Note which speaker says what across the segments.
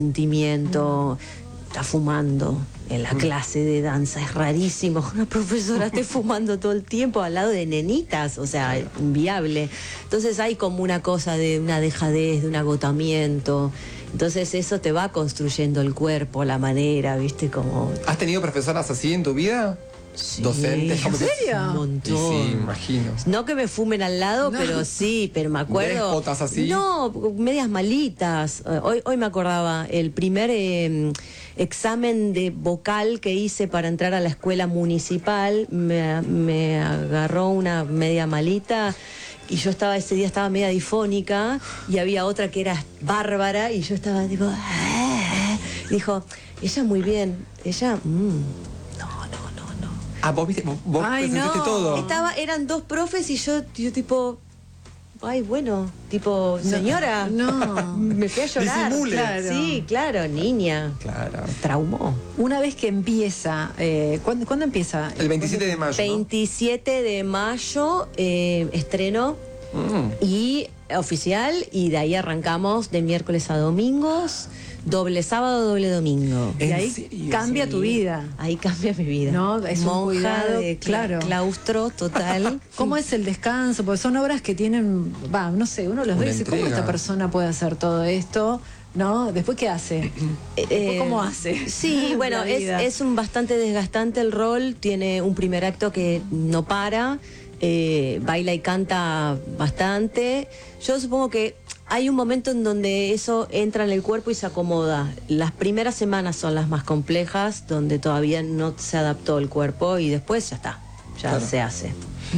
Speaker 1: sentimiento. Está fumando en la clase de danza, es rarísimo. Una profesora esté fumando todo el tiempo al lado de nenitas, o sea, inviable. Entonces hay como una cosa de una dejadez, de un agotamiento. Entonces eso te va construyendo el cuerpo, la manera, ¿viste? Como...
Speaker 2: ¿Has tenido profesoras así en tu vida?
Speaker 1: Sí.
Speaker 2: ¿Docentes?
Speaker 3: ¿En serio?
Speaker 1: Un montón.
Speaker 2: Sí, imagino.
Speaker 1: No que me fumen al lado, pero sí, pero me acuerdo.
Speaker 2: ¿Déspotas así?
Speaker 1: No, medias malitas. Hoy me acordaba, el primer examen de vocal que hice para entrar a la escuela municipal, me agarró una media malita. Y yo ese día estaba media difónica y había otra que era bárbara y yo estaba tipo... Dijo, ella muy bien, ella...
Speaker 2: Ah, vos viste, vos presentaste todo.
Speaker 1: Eran dos profes y yo tipo... Ay, bueno, tipo, señora,
Speaker 3: no.
Speaker 1: Me fui a llorar.
Speaker 2: Disimule.
Speaker 1: Claro. Sí, claro, niña.
Speaker 2: Claro.
Speaker 1: Traumó.
Speaker 3: Una vez que empieza, ¿cuándo empieza?
Speaker 2: El 27 de mayo,
Speaker 1: 27 de mayo, estreno y oficial, y de ahí arrancamos de miércoles a domingos, doble sábado, doble domingo.
Speaker 3: Y ahí
Speaker 2: serio?
Speaker 3: cambia tu vida.
Speaker 1: Ahí cambia mi vida.
Speaker 3: No, es un
Speaker 1: monja
Speaker 3: cuidado,
Speaker 1: de
Speaker 3: claro.
Speaker 1: claustro total.
Speaker 3: ¿Cómo es el descanso? Porque son obras que tienen, no sé, uno los ve y dice, ¿cómo esta persona puede hacer todo esto? ¿No? ¿Después qué hace? ¿Después cómo hace?
Speaker 1: Sí, bueno, es un bastante desgastante el rol. Tiene un primer acto que no para, baila y canta bastante. Yo supongo que hay un momento en donde eso entra en el cuerpo y se acomoda. Las primeras semanas son las más complejas, donde todavía no se adaptó el cuerpo, y después ya está, claro. Se hace.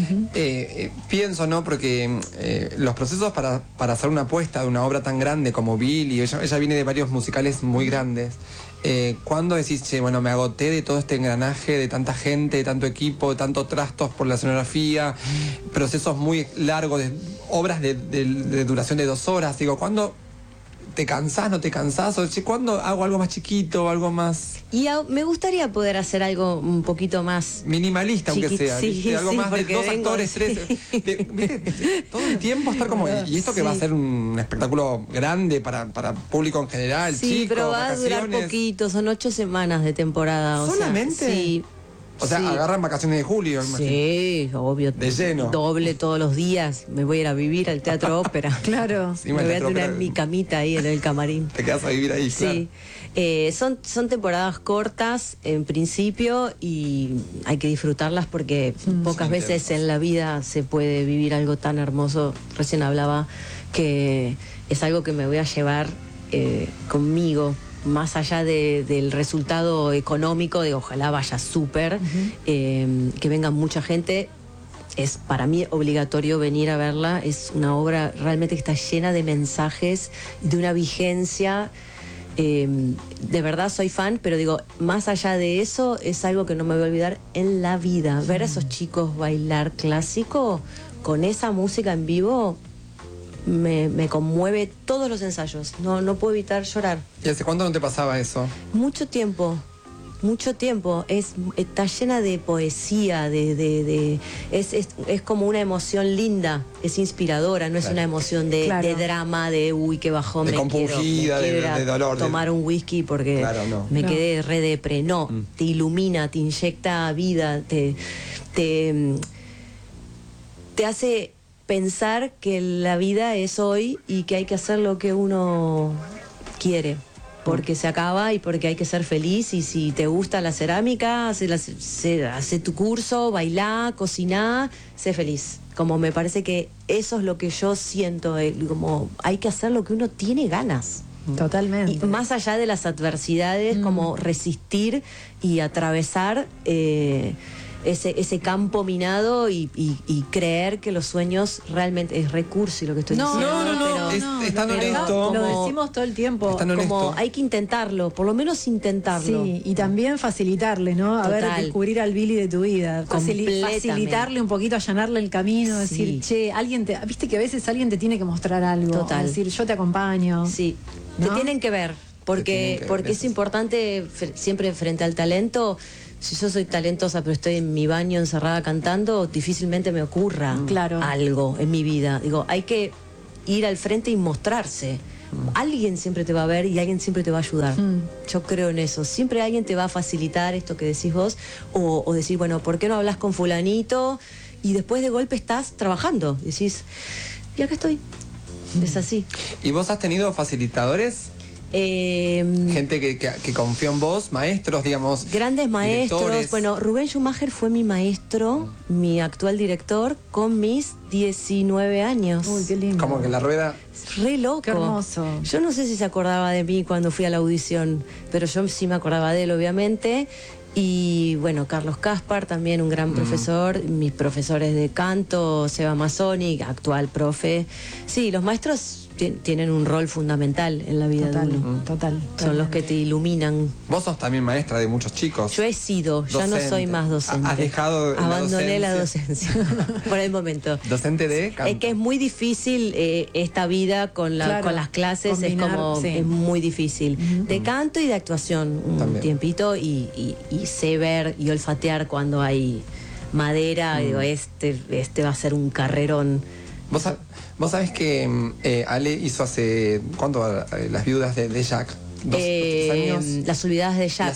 Speaker 2: Pienso, ¿no? Porque los procesos para hacer una apuesta de una obra tan grande como Billy, ella viene de varios musicales muy grandes. ¿Cuándo decís, che, bueno, me agoté de todo este engranaje, de tanta gente, de tanto equipo, de tantos trastos por la escenografía, procesos muy largos, obras de duración de 2 horas? Digo, ¿cuándo te cansás, no te cansás? O, che, ¿cuándo hago algo más chiquito, algo más...
Speaker 1: Y me gustaría poder hacer algo un poquito más...
Speaker 2: minimalista, aunque sea,
Speaker 1: sí,
Speaker 2: ¿viste? Algo más de 2 actores, 3... ¿Viste? Todo el tiempo estar como... Y esto que va a ser un espectáculo grande para público en general,
Speaker 1: sí,
Speaker 2: chicos,
Speaker 1: pero va a durar poquito, son 8 semanas de temporada.
Speaker 2: ¿Solamente?
Speaker 1: O sea, sí.
Speaker 2: O sea, agarran vacaciones de julio, imagino.
Speaker 1: Sí, obvio.
Speaker 2: De lleno.
Speaker 1: Doble todos los días. Me voy a ir a vivir al Teatro Ópera.
Speaker 3: Claro.
Speaker 2: Sí,
Speaker 1: me voy a tener mi camita ahí en el camarín.
Speaker 2: Te quedas a vivir ahí,
Speaker 1: sí. Claro. Son temporadas cortas en principio y hay que disfrutarlas porque pocas veces en la vida se puede vivir algo tan hermoso. Recién hablaba que es algo que me voy a llevar conmigo. Más allá del resultado económico, de ojalá vaya súper, que venga mucha gente. Es para mí obligatorio venir a verla. Es una obra realmente que está llena de mensajes, de una vigencia. De verdad soy fan, pero digo, más allá de eso, es algo que no me voy a olvidar en la vida. Ver a esos chicos bailar clásico con esa música en vivo me conmueve todos los ensayos. No puedo evitar llorar.
Speaker 2: ¿Y hace cuánto no te pasaba eso?
Speaker 1: Mucho tiempo. Está llena de poesía, es como una emoción linda, es inspiradora, no es una emoción de drama, de uy, qué bajón,
Speaker 2: de compungida, de dolor.
Speaker 1: Tomar un whisky porque me quedé re depre. No, te ilumina, te inyecta vida, te hace pensar que la vida es hoy y que hay que hacer lo que uno quiere, porque se acaba y porque hay que ser feliz. Y si te gusta la cerámica, hace tu curso, bailá, cociná, sé feliz. Como me parece que eso es lo que yo siento, como hay que hacer lo que uno tiene ganas.
Speaker 3: Totalmente.
Speaker 1: Y más allá de las adversidades, como resistir y atravesar ese campo minado y creer que los sueños realmente es recurso y lo que estoy diciendo.
Speaker 2: No, es tan honesto.
Speaker 3: Lo decimos todo el tiempo.
Speaker 1: Como hay que intentarlo, por lo menos intentarlo.
Speaker 3: Sí, y también facilitarle, ¿no? A ver, descubrir al Billy de tu vida. Facilitarle un poquito, allanarle el camino, decir, che, viste que a veces alguien te tiene que mostrar algo.
Speaker 1: Total.
Speaker 3: Decir, yo te acompaño.
Speaker 1: Sí, ¿no? Te tienen que ver, porque es importante siempre frente al talento. Si yo soy talentosa pero estoy en mi baño encerrada cantando, difícilmente me ocurra algo en mi vida. Digo, hay que ir al frente y mostrarse. alguien siempre te va a ver y alguien siempre te va a ayudar. Yo creo en eso. Siempre alguien te va a facilitar esto que decís vos, o decir, bueno, ¿por qué no hablas con fulanito? Y después de golpe estás trabajando. Decís, y acá estoy. Es así.
Speaker 2: ¿Y vos has tenido facilitadores? Gente que confió en vos, maestros, digamos.
Speaker 1: Grandes maestros.
Speaker 2: Directores.
Speaker 1: Bueno, Rubén Schumacher fue mi maestro, mi actual director, con mis 19 años.
Speaker 3: Uy, qué lindo.
Speaker 2: Como que la rueda...
Speaker 1: Re loco.
Speaker 3: Qué hermoso.
Speaker 1: Yo no sé si se acordaba de mí cuando fui a la audición, pero yo sí me acordaba de él, obviamente. Y bueno, Carlos Caspar, también un gran profesor, mis profesores de canto, Seba Mazzoni, actual profe. Sí, los maestros tienen un rol fundamental en la vida de uno.
Speaker 3: Total.
Speaker 1: Son los que te iluminan.
Speaker 2: Vos sos también maestra de muchos chicos.
Speaker 1: Yo he sido, ya no soy más docente.
Speaker 2: Has dejado
Speaker 1: Abandoné la docencia por el momento.
Speaker 2: ¿Docente de canto?
Speaker 1: Es que es muy difícil esta vida con las clases,
Speaker 3: combinar,
Speaker 1: es como es muy difícil. De canto y de actuación un
Speaker 2: También.
Speaker 1: tiempito y sé ver y olfatear cuando hay madera. Digo, este va a ser un carrerón.
Speaker 2: Vos sabés que Ale hizo hace... ¿Cuánto? Las viudas de Jack. ¿2 años?
Speaker 1: Las olvidadas de Jack.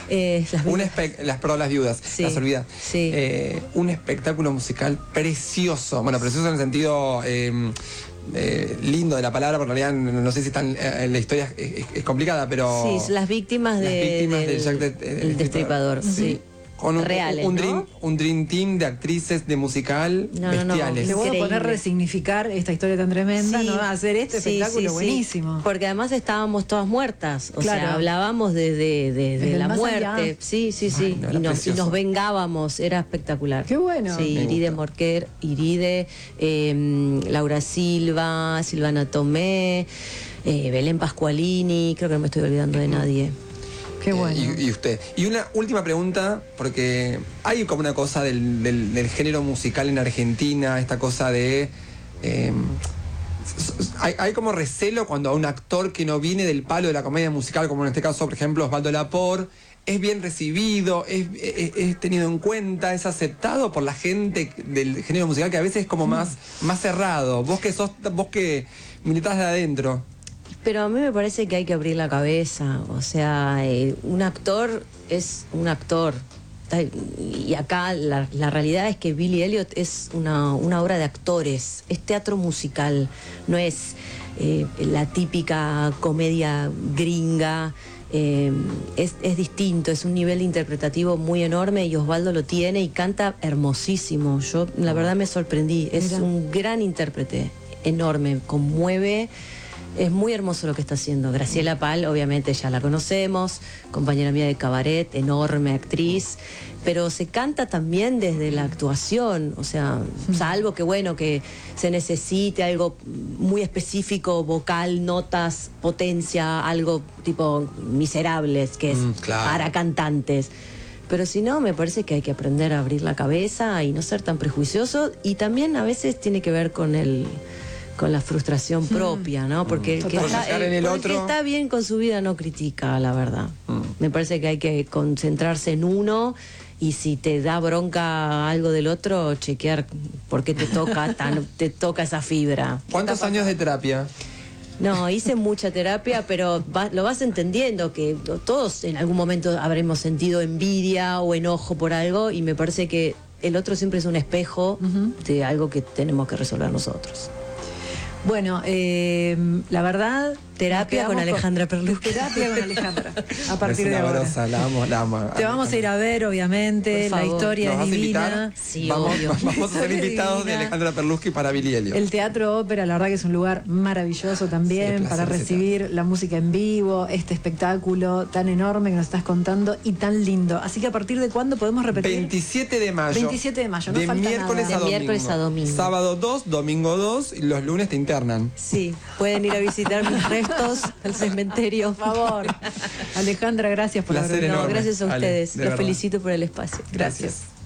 Speaker 2: Las viudas.
Speaker 1: Sí,
Speaker 2: Las olvidadas.
Speaker 1: sí.
Speaker 2: Un espectáculo musical precioso. Bueno, precioso en el sentido... lindo de la palabra, porque en realidad no sé si están, la historia es complicada, pero...
Speaker 1: Sí, las víctimas del
Speaker 2: Jack
Speaker 1: el Destripador, sí.
Speaker 2: Con
Speaker 1: reales,
Speaker 2: un dream team de actrices de musical bestiales.
Speaker 3: Le voy a poner
Speaker 1: Increíble.
Speaker 3: resignificar esta historia tan tremenda, ¿no? Hacer este espectáculo buenísimo.
Speaker 1: Porque además estábamos todas muertas, o
Speaker 3: Claro.
Speaker 1: sea, hablábamos de la
Speaker 3: más
Speaker 1: muerte.
Speaker 3: allá.
Speaker 1: Sí.
Speaker 2: Ay, no, era
Speaker 1: y
Speaker 2: precioso.
Speaker 1: nos vengábamos, era espectacular.
Speaker 3: Qué bueno.
Speaker 1: Sí,
Speaker 2: Me
Speaker 1: Iride
Speaker 2: gusta.
Speaker 1: Morquer, Laura Silva, Silvana Tomé, Belén Pascualini, creo que no me estoy olvidando de nadie.
Speaker 3: Qué bueno.
Speaker 2: Y usted. Y una última pregunta, porque hay como una cosa del género musical en Argentina, esta cosa de... hay como recelo cuando a un actor que no viene del palo de la comedia musical, como en este caso, por ejemplo, Osvaldo Laport, es bien recibido, es tenido en cuenta, es aceptado por la gente del género musical, que a veces es como más cerrado. Vos que militás de adentro.
Speaker 1: Pero a mí me parece que hay que abrir la cabeza, o sea, un actor es un actor. Y acá la realidad es que Billy Elliot es una obra de actores, es teatro musical, no es la típica comedia gringa, es distinto, es un nivel interpretativo muy enorme y Osvaldo lo tiene y canta hermosísimo. Yo la verdad me sorprendí, es un gran intérprete, enorme, conmueve. Es muy hermoso lo que está haciendo. Graciela Pal, obviamente ya la conocemos, compañera mía de cabaret, enorme actriz, pero se canta también desde la actuación, o sea, salvo que bueno, que se necesite algo muy específico, vocal, notas, potencia, algo tipo Miserables, que es
Speaker 2: claro.
Speaker 1: para cantantes. Pero si no, me parece que hay que aprender a abrir la cabeza y no ser tan prejuicioso, y también a veces tiene que ver con la frustración propia, ¿no? Porque el que está bien con su vida no critica, la verdad. Me parece que hay que concentrarse en uno y si te da bronca algo del otro, chequear por qué te toca esa fibra.
Speaker 2: ¿Cuántos años de terapia?
Speaker 1: No, hice mucha terapia, pero lo vas entendiendo, que todos en algún momento habremos sentido envidia o enojo por algo, y me parece que el otro siempre es un espejo de algo que tenemos que resolver nosotros.
Speaker 3: Bueno, la verdad...
Speaker 1: Terapia con Alejandra Perluschi.
Speaker 3: Terapia con Alejandra, a partir de ahora.
Speaker 2: Brosa, la amo.
Speaker 3: Te vamos a ir a ver, obviamente, la historia es divina.
Speaker 1: Sí,
Speaker 2: vamos a ser
Speaker 3: Historia
Speaker 2: invitados de
Speaker 3: divina.
Speaker 2: Alejandra Perluschi para Billy Elliot.
Speaker 3: El Teatro Ópera, la verdad que es un lugar maravilloso también
Speaker 2: Sí, placer,
Speaker 3: para recibir la música en vivo, este espectáculo tan enorme que nos estás contando y tan lindo. Así que a partir de cuándo podemos repetir.
Speaker 2: 27 de mayo.
Speaker 3: 27 de mayo, no
Speaker 2: de
Speaker 3: falta
Speaker 2: miércoles
Speaker 3: nada.
Speaker 2: a
Speaker 1: De
Speaker 2: domingo.
Speaker 1: miércoles a domingo.
Speaker 2: Sábado 2, domingo 2 y los lunes te internan.
Speaker 1: Sí, pueden ir a visitar mis restos al cementerio.
Speaker 3: Por favor. Alejandra, gracias por
Speaker 2: Placer
Speaker 3: haber venido.
Speaker 1: No,
Speaker 2: enorme.
Speaker 1: gracias a
Speaker 2: Ale,
Speaker 1: ustedes.
Speaker 2: de
Speaker 1: Los
Speaker 2: verdad.
Speaker 1: felicito por el espacio.
Speaker 2: Gracias.